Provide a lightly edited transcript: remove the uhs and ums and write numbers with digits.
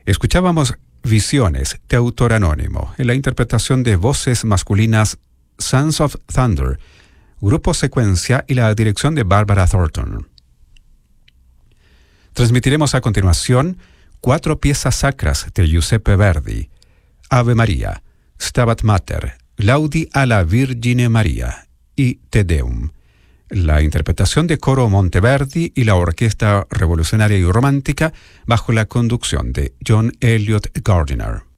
Escuchábamos Visiones, de autor anónimo, en la interpretación de voces masculinas Sons of Thunder, Grupo Secuencia y la dirección de Barbara Thornton. Transmitiremos a continuación 4 piezas sacras de Giuseppe Verdi: Ave María, Stabat Mater, Laudi alla Virgine Maria y Te Deum. La interpretación de Coro Monteverdi y la Orquesta Revolucionaria y Romántica bajo la conducción de John Elliott Gardiner.